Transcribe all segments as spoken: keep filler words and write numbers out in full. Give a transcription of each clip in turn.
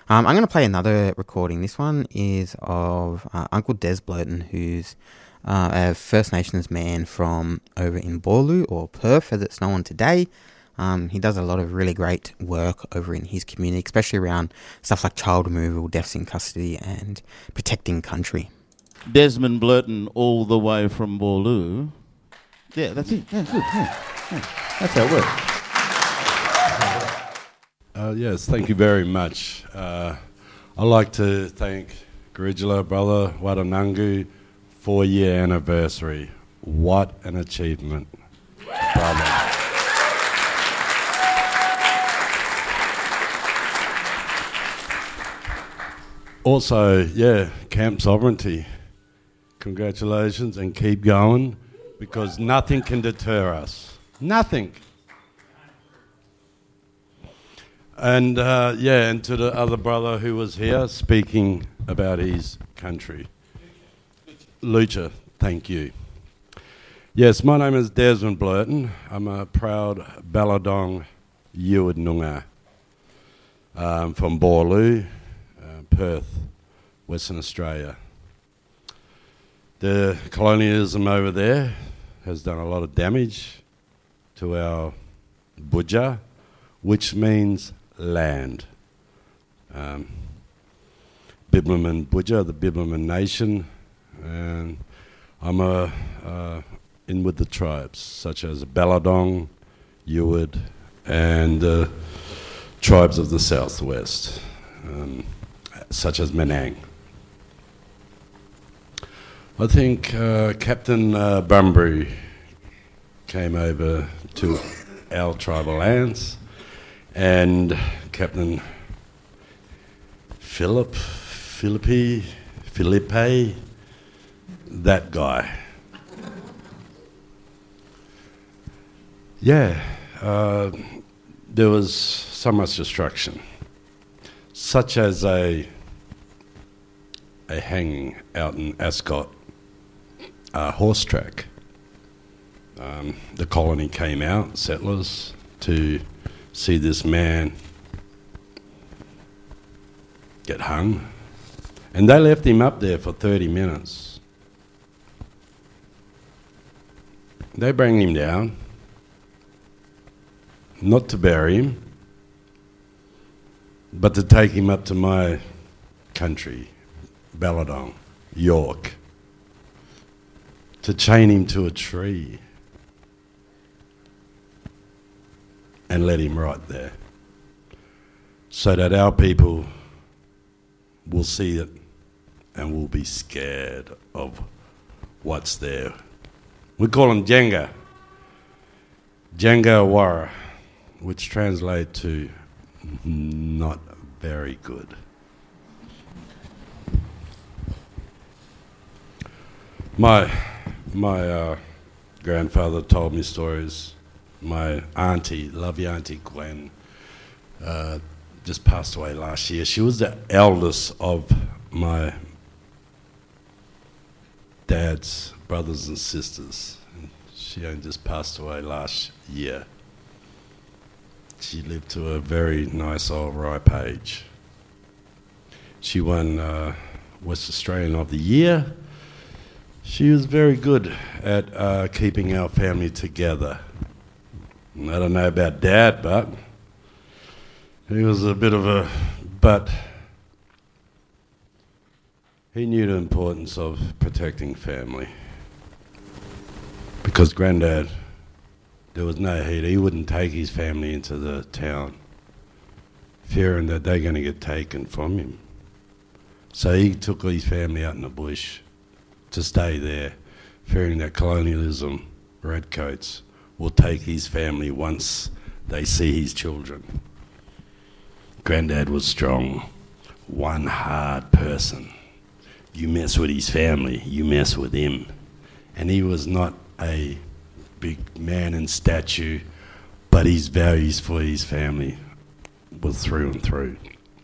Um, I'm going to play another recording. This one is of uh, Uncle Des Blurton, who's uh, a First Nations man from over in Boorloo, or Perth as it's known today. Um, he does a lot of really great work over in his community, especially around stuff like child removal, deaths in custody, and protecting country. Desmond Blurton, all the way from Boorloo. Yeah, that's it. Yeah, good. Yeah, yeah. That's how it works. Uh, yes, thank you very much. Uh, I'd like to thank Garijula brother Wadanangu, four-year anniversary. What an achievement, brother. Also, yeah, Camp Sovereignty. Congratulations and keep going, because nothing can deter us. Nothing. And uh, yeah, and to the other brother who was here speaking about his country. Lucha, thank you. Yes, my name is Desmond Blurton. I'm a proud Balladong Yuid Noongar um, from Boorloo, uh, Perth, Western Australia. The colonialism over there has done a lot of damage to our Budja, which means land. Um, Bibliman Budja, the Bibliman nation, and I'm a, uh, in with the tribes, such as Balladong, Yuid, and the tribes of the southwest, um, such as Menang. I think uh, Captain uh, Bunbury came over to our tribal lands, and Captain Philip, Philippi, Philippe, that guy. Yeah, uh, there was so much destruction, such as a a hanging out in Ascot, a horse track. Um, the colony came out, settlers, to see this man get hung, and they left him up there for thirty minutes. They bring him down, not to bury him, but to take him up to my country, Balladong, York, to chain him to a tree and let him rot there, so that our people will see it and will be scared of what's there. We call him Jenga, Jenga Wara, which translates to not very good. My my uh, grandfather told me stories. My auntie, love you Auntie Gwen, uh, just passed away last year. She was the eldest of my dad's brothers and sisters. She only just passed away last year. She lived to a very nice old ripe age. She won uh, West Australian of the Year. She was very good at uh, keeping our family together. I don't know about Dad, but he was a bit of a, but he knew the importance of protecting family. Because Granddad, there was no heat. He wouldn't take his family into the town, fearing that they're going to get taken from him. So he took his family out in the bush to stay there, fearing that colonialism, redcoats, will take his family once they see his children. Granddad was strong, one hard person. You mess with his family, you mess with him. And he was not a big man in stature, but his values for his family were through and through.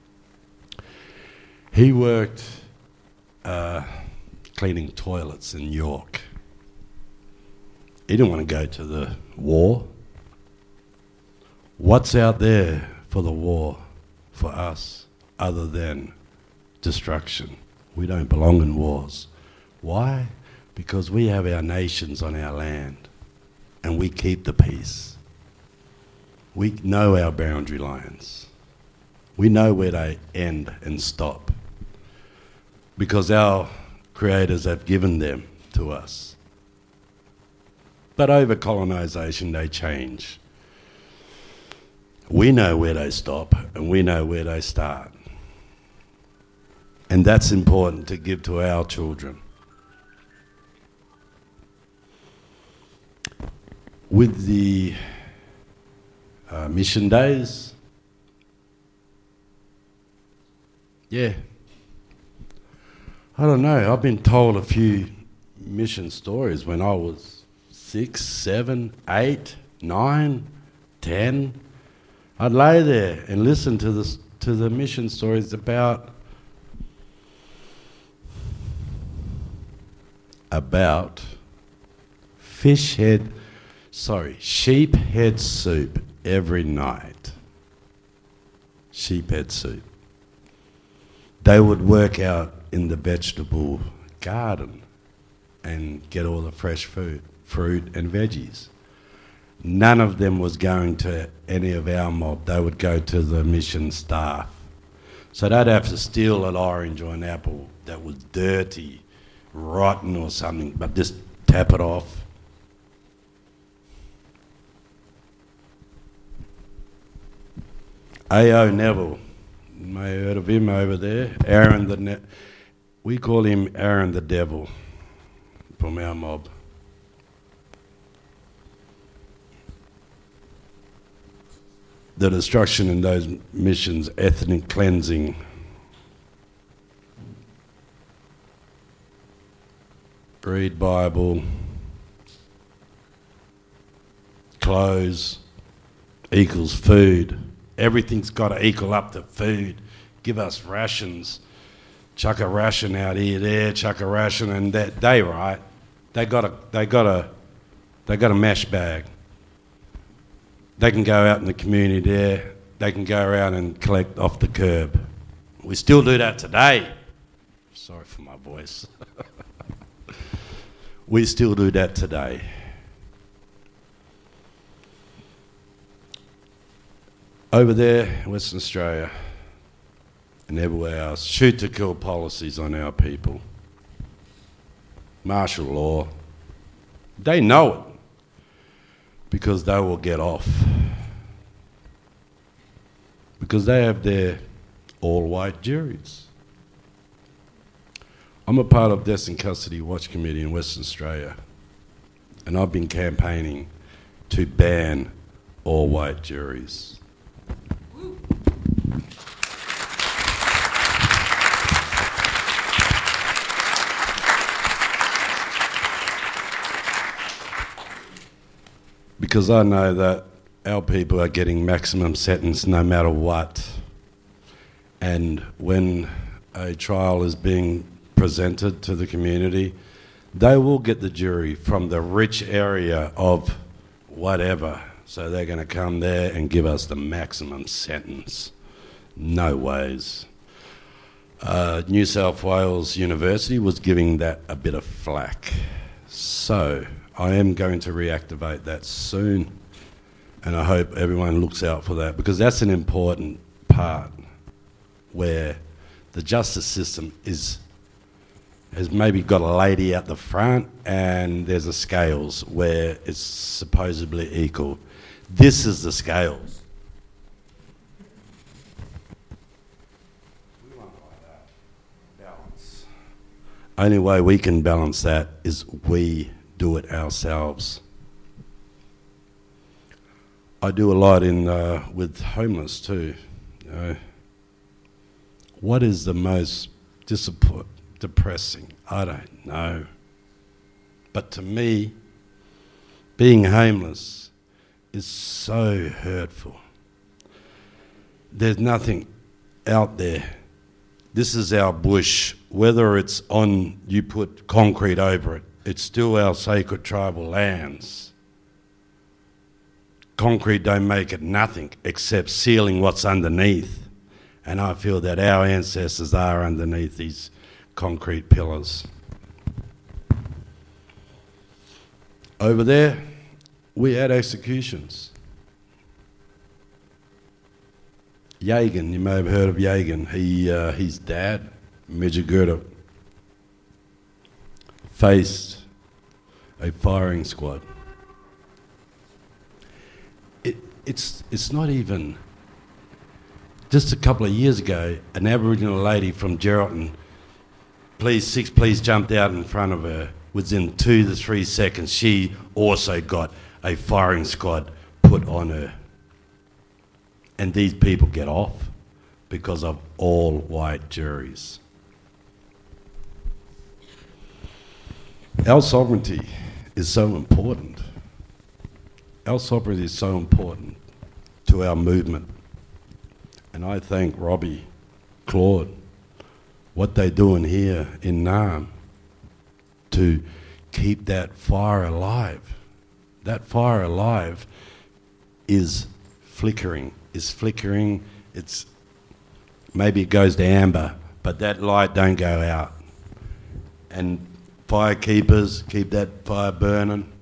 He worked uh, cleaning toilets in York. He didn't want to go to the war. What's out there for the war for us? other than destruction. We don't belong in wars. Why? Because we have our nations on our land and we keep the peace. We know our boundary lines. We know where they end and stop because our creators have given them to us. But over colonisation, they change. We know where they stop and we know where they start. And that's important to give to our children. With the uh, mission days, yeah, I don't know, I've been told a few mission stories when I was six, seven, eight, nine, ten. I'd lay there and listen to the, to the mission stories about about fish head, sorry, sheep head soup every night. Sheep head soup. They would work out in the vegetable garden and get all the fresh food, fruit and veggies. None of them was going to any of our mob. They would go to the mission staff. So they'd have to steal an orange or an apple that was dirty, rotten or something, but just tap it off. A O Neville, you may have heard of him over there. Aaron the ne- we call him Aaron the Devil from our mob. The destruction in those missions, ethnic cleansing, read Bible, clothes equals food. Everything's got to equal up to food. Give us rations. Chuck a ration out here, there. Chuck a ration, and that they right. They got a. They got a. They got a mash bag. They can go out in the community there. They can go around and collect off the curb. We still do that today. Sorry for my voice. We still do that today. Over there in Western Australia and everywhere else, shoot to kill policies on our people. Martial law. They know it because they will get off. Because they have their all-white juries. I'm a part of Deaths in Custody Watch Committee in Western Australia, and I've been campaigning to ban all-white juries. Because I know that our people are getting maximum sentence no matter what. And when a trial is being presented to the community, they will get the jury from the rich area of whatever. So they're going to come there and give us the maximum sentence. No ways. Uh, New South Wales University was giving that a bit of flack. So I am going to reactivate that soon, and I hope everyone looks out for that, because that's an important part where the justice system is has maybe got a lady out the front and there's a scales where it's supposedly equal. This is the scales. We want like that. Balance. Only way we can balance that is we do it ourselves. I do a lot in uh, with homeless too. You know, what is the most disappointing? Depressing, I don't know. But to me, being homeless is so hurtful. There's nothing out there. This is our bush. Whether it's on, you put concrete over it, it's still our sacred tribal lands. Concrete don't make it nothing except sealing what's underneath. And I feel that our ancestors are underneath these concrete pillars. Over there, we had executions. Yagan, you may have heard of Yagan. He, uh, his dad, Mijagurda, faced a firing squad. It, it's, it's not even... Just a couple of years ago, an Aboriginal lady from Geraldton, police, six police jumped out in front of her. Within two to three seconds, she also got a firing squad put on her. And these people get off because of all white juries. Our sovereignty is so important. Our sovereignty is so important to our movement. And I thank Robbie, Claude, what they're doing here in Naarm to keep that fire alive. That fire alive is flickering, is flickering. It's maybe it goes to amber, but that light don't go out. And fire keepers keep that fire burning.